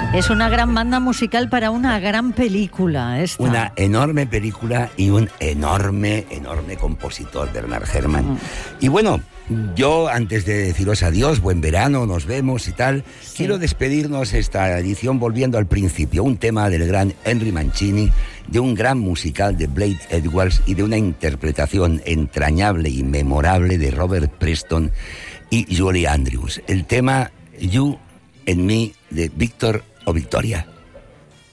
Es una gran banda musical para una gran película. Esta. Una enorme película y un enorme compositor, Bernard Herrmann. Y bueno, yo antes de deciros adiós, buen verano, nos vemos y tal, quiero despedirnos esta edición volviendo al principio. Un tema del gran Henry Mancini, de un gran musical de Blake Edwards y de una interpretación entrañable y memorable de Robert Preston y Julie Andrews. El tema You and Me de Víctor o Victoria.